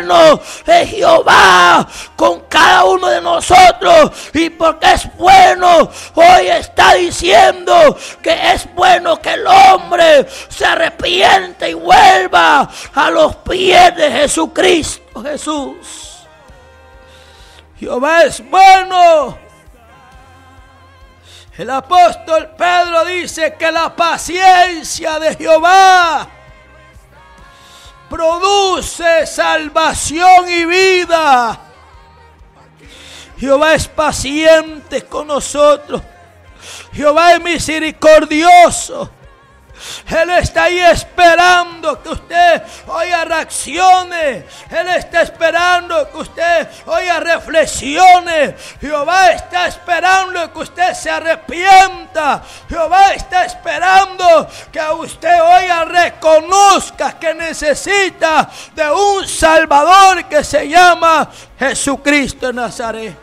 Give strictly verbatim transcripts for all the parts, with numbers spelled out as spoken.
es Jehová con cada uno de nosotros, y porque es bueno, hoy está diciendo que es bueno que el hombre se arrepiente y vuelva a los pies de Jesucristo Jesús. Jehová es bueno. El apóstol Pedro dice que la paciencia de Jehová produce salvación y vida. Jehová es paciente con nosotros. Jehová es misericordioso. Él está ahí esperando que usted oiga reaccione. Él está esperando que usted oiga reflexione. Jehová está esperando que usted se arrepienta. Jehová está esperando que usted oiga reconozca que necesita de un Salvador que se llama Jesucristo de Nazaret.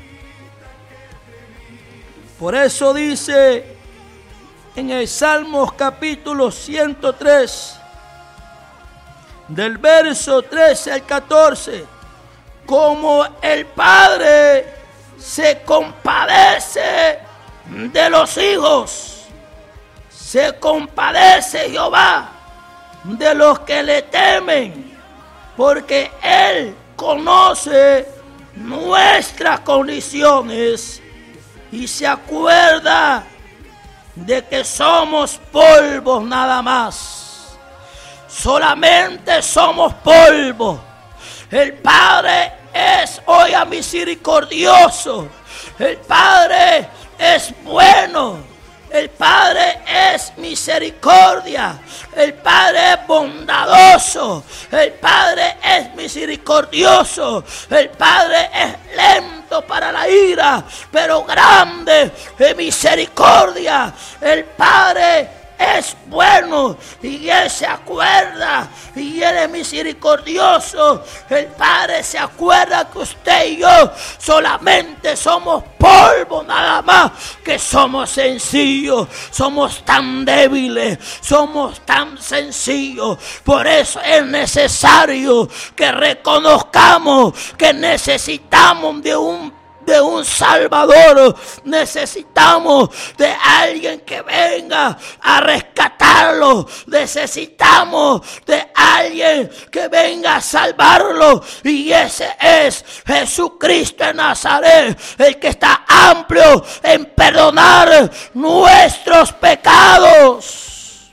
Por eso dice en el Salmos capítulo ciento tres, del verso trece al catorce, como el Padre se compadece de los hijos, se compadece Jehová de los que le temen, porque Él conoce nuestras condiciones y se acuerda de que somos polvos nada más. Solamente somos polvo. El Padre es, oiga, misericordioso. El Padre es bueno. El Padre es misericordia. El Padre es bondadoso. El Padre es misericordioso. El Padre es lento para la ira, pero grande en misericordia. El Padre es bueno y Él se acuerda y Él es misericordioso. El Padre se acuerda que usted y yo solamente somos polvo nada más, que somos sencillos, somos tan débiles, somos tan sencillos. Por eso es necesario que reconozcamos que necesitamos de un de un Salvador. Necesitamos de alguien que venga a rescatarlo. Necesitamos de alguien que venga a salvarlo, y ese es Jesucristo de Nazaret, el que está amplio en perdonar nuestros pecados.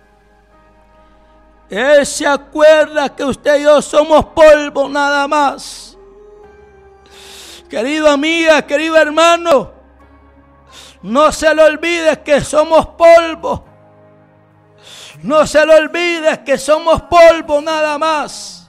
Él se acuerda que usted y yo somos polvo nada más. Querida amiga, querido hermano, no se le olvide que somos polvo. No se le olvide que somos polvo nada más.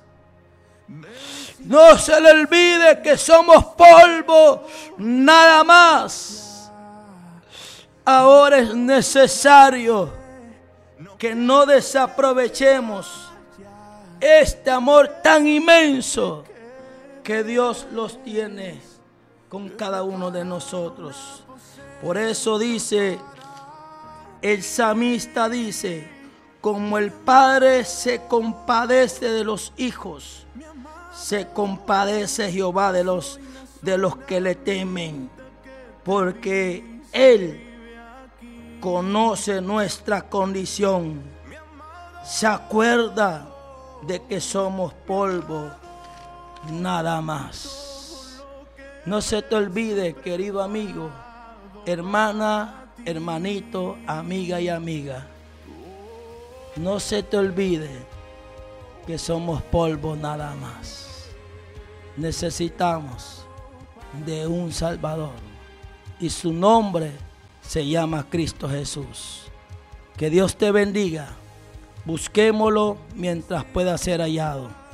No se le olvide que somos polvo nada más. Ahora es necesario que no desaprovechemos este amor tan inmenso que Dios los tiene con cada uno de nosotros. Por eso dice, el salmista dice, como el Padre se compadece de los hijos, se compadece Jehová de los, de los que le temen, porque Él conoce nuestra condición, se acuerda de que somos polvo nada más. No se te olvide, querido amigo, hermana, hermanito, amiga y amiga, no se te olvide que somos polvo nada más. Necesitamos de un Salvador y su nombre se llama Cristo Jesús. Que Dios te bendiga. Busquémoslo mientras pueda ser hallado.